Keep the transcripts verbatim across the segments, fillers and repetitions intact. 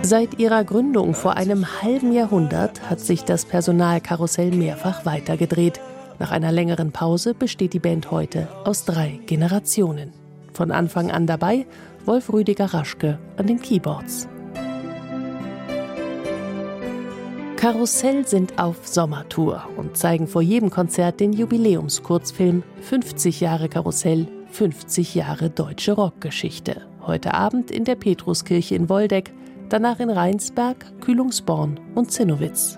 Seit ihrer Gründung vor einem halben Jahrhundert hat sich das Personalkarussell mehrfach weitergedreht. Nach einer längeren Pause besteht die Band heute aus drei Generationen. Von Anfang an dabei Wolf Rüdiger Raschke an den Keyboards. Karussell sind auf Sommertour und zeigen vor jedem Konzert den Jubiläumskurzfilm fünfzig Jahre Karussell, fünfzig Jahre deutsche Rockgeschichte. Heute Abend in der Petruskirche in Woldeck, danach in Rheinsberg, Kühlungsborn und Zinnowitz.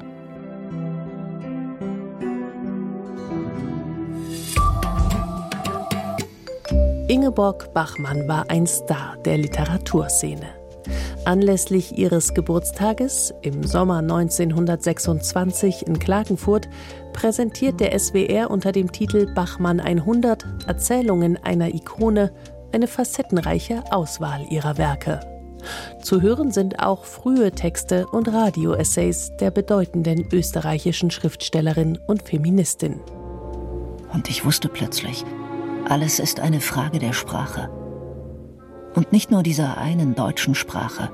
Ingeborg Bachmann war ein Star der Literaturszene. Anlässlich ihres Geburtstages im Sommer neunzehnhundertsechsundzwanzig in Klagenfurt präsentiert der S W R unter dem Titel Bachmann hundert Erzählungen einer Ikone eine facettenreiche Auswahl ihrer Werke. Zu hören sind auch frühe Texte und Radio-Essays der bedeutenden österreichischen Schriftstellerin und Feministin. Und ich wusste plötzlich, alles ist eine Frage der Sprache. Und nicht nur dieser einen deutschen Sprache.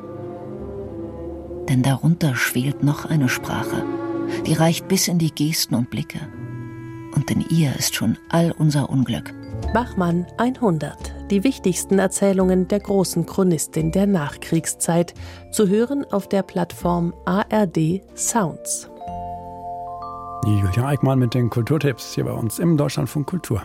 Denn darunter schwelt noch eine Sprache, die reicht bis in die Gesten und Blicke. Und in ihr ist schon all unser Unglück. Bachmann hundert. Die wichtigsten Erzählungen der großen Chronistin der Nachkriegszeit. Zu hören auf der Plattform A R D Sounds. Julia Eickmann mit den Kulturtipps hier bei uns im Deutschlandfunk Kultur.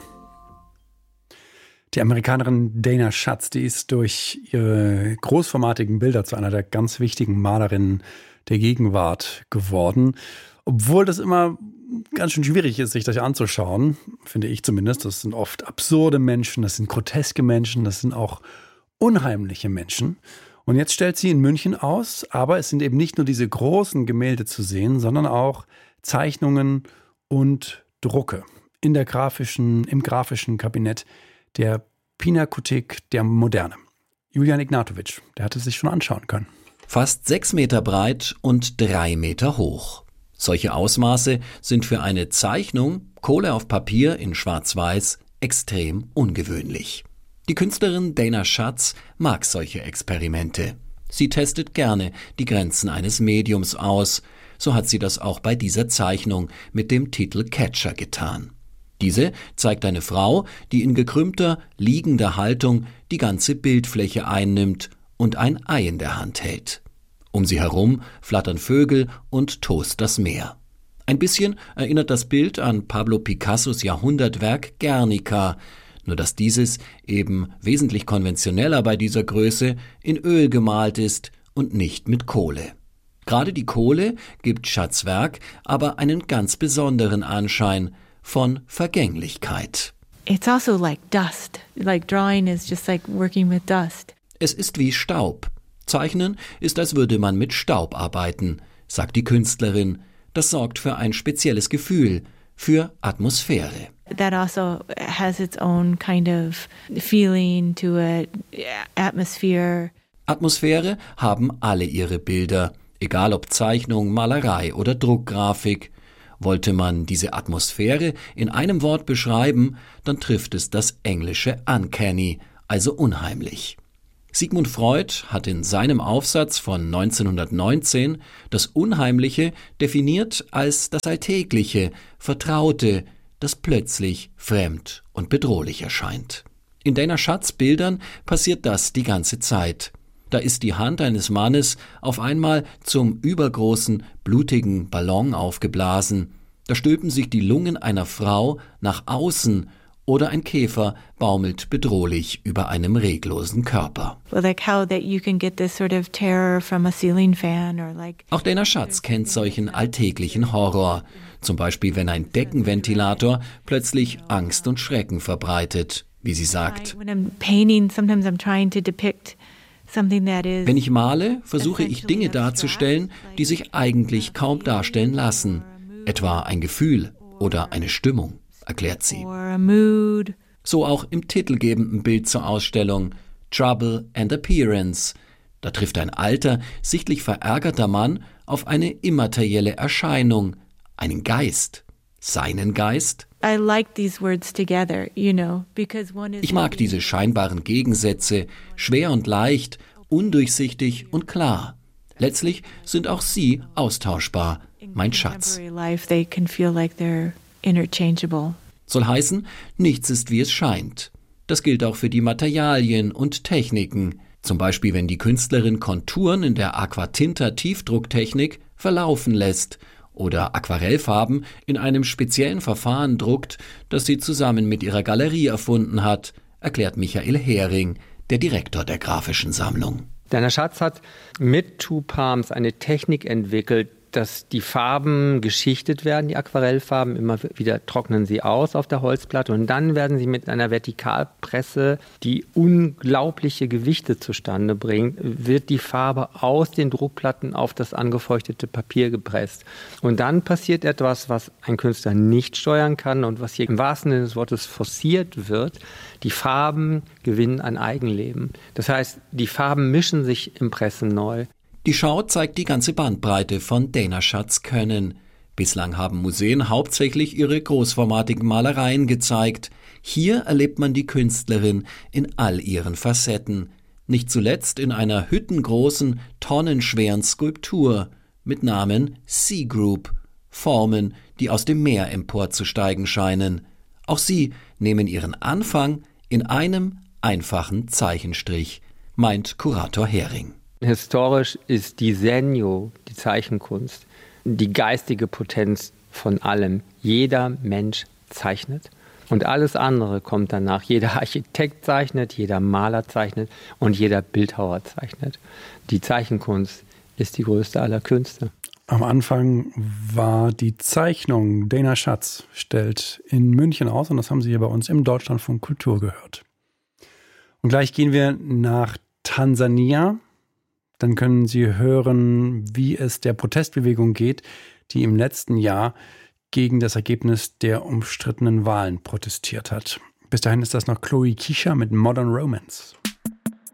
Die Amerikanerin Dana Schatz, die ist durch ihre großformatigen Bilder zu einer der ganz wichtigen Malerinnen der Gegenwart geworden. Obwohl das immer ganz schön schwierig ist, sich das anzuschauen, finde ich zumindest. Das sind oft absurde Menschen, das sind groteske Menschen, das sind auch unheimliche Menschen. Und jetzt stellt sie in München aus, aber es sind eben nicht nur diese großen Gemälde zu sehen, sondern auch Zeichnungen und Drucke in der grafischen, im grafischen Kabinett der Pinakothek der Moderne. Julian Ignatovic, der hat es sich schon anschauen können. Fast sechs Meter breit und drei Meter hoch. Solche Ausmaße sind für eine Zeichnung, Kohle auf Papier in Schwarz-Weiß, extrem ungewöhnlich. Die Künstlerin Dana Schatz mag solche Experimente. Sie testet gerne die Grenzen eines Mediums aus. So hat sie das auch bei dieser Zeichnung mit dem Titel Catcher getan. Diese zeigt eine Frau, die in gekrümmter, liegender Haltung die ganze Bildfläche einnimmt und ein Ei in der Hand hält. Um sie herum flattern Vögel und tost das Meer. Ein bisschen erinnert das Bild an Pablo Picassos Jahrhundertwerk Guernica, nur dass dieses eben wesentlich konventioneller bei dieser Größe in Öl gemalt ist und nicht mit Kohle. Gerade die Kohle gibt Schatz' Werk aber einen ganz besonderen Anschein von Vergänglichkeit. It's also like dust. Like drawing is just like working with dust. Es ist wie Staub. Zeichnen ist, als würde man mit Staub arbeiten, sagt die Künstlerin. Das sorgt für ein spezielles Gefühl, für Atmosphäre. That also has its own kind of feeling to it, atmosphere. Atmosphäre haben alle ihre Bilder, egal ob Zeichnung, Malerei oder Druckgrafik. Wollte man diese Atmosphäre in einem Wort beschreiben, dann trifft es das englische uncanny, also unheimlich. Sigmund Freud hat in seinem Aufsatz von neunzehnhundertneunzehn das Unheimliche definiert als das Alltägliche, Vertraute, das plötzlich fremd und bedrohlich erscheint. In Dana Schatz' Bildern passiert das die ganze Zeit. Da ist die Hand eines Mannes auf einmal zum übergroßen, blutigen Ballon aufgeblasen. Da stülpen sich die Lungen einer Frau nach außen oder ein Käfer baumelt bedrohlich über einem reglosen Körper. Auch Dana Schatz kennt solchen alltäglichen Horror. Zum Beispiel, wenn ein Deckenventilator plötzlich Angst und Schrecken verbreitet, wie sie sagt. Wenn ich male, versuche ich Dinge darzustellen, die sich eigentlich kaum darstellen lassen. Etwa ein Gefühl oder eine Stimmung, erklärt sie. So auch im titelgebenden Bild zur Ausstellung Trouble and Appearance. Da trifft ein alter, sichtlich verärgerter Mann auf eine immaterielle Erscheinung, einen Geist. Seinen Geist? Ich mag diese scheinbaren Gegensätze, schwer und leicht, undurchsichtig und klar. Letztlich sind auch sie austauschbar, mein Schatz. Soll heißen, nichts ist wie es scheint. Das gilt auch für die Materialien und Techniken. Zum Beispiel, wenn die Künstlerin Konturen in der Aquatinta-Tiefdrucktechnik verlaufen lässt oder Aquarellfarben in einem speziellen Verfahren druckt, das sie zusammen mit ihrer Galerie erfunden hat, erklärt Michael Hering, der Direktor der Graphischen Sammlung. Dana Schatz hat mit Two Palms eine Technik entwickelt, dass die Farben geschichtet werden, die Aquarellfarben, immer wieder trocknen sie aus auf der Holzplatte und dann werden sie mit einer Vertikalpresse, die unglaubliche Gewichte zustande bringt, wird die Farbe aus den Druckplatten auf das angefeuchtete Papier gepresst. Und dann passiert etwas, was ein Künstler nicht steuern kann und was hier im wahrsten Sinne des Wortes forciert wird. Die Farben gewinnen ein Eigenleben. Das heißt, die Farben mischen sich im Pressen neu. Die Schau zeigt die ganze Bandbreite von Dana Schatz Können. Bislang haben Museen hauptsächlich ihre großformatigen Malereien gezeigt. Hier erlebt man die Künstlerin in all ihren Facetten. Nicht zuletzt in einer hüttengroßen, tonnenschweren Skulptur mit Namen Sea Group. Formen, die aus dem Meer emporzusteigen scheinen. Auch sie nehmen ihren Anfang in einem einfachen Zeichenstrich, meint Kurator Hering. Historisch ist die Senyo, die Zeichenkunst, die geistige Potenz von allem. Jeder Mensch zeichnet und alles andere kommt danach. Jeder Architekt zeichnet, jeder Maler zeichnet und jeder Bildhauer zeichnet. Die Zeichenkunst ist die größte aller Künste. Am Anfang war die Zeichnung Dana Schatz, stellt in München aus und das haben Sie hier bei uns im Deutschlandfunk Kultur gehört. Und gleich gehen wir nach Tansania. Dann können Sie hören, wie es der Protestbewegung geht, die im letzten Jahr gegen das Ergebnis der umstrittenen Wahlen protestiert hat. Bis dahin ist das noch Chloe Kisha mit Modern Romance.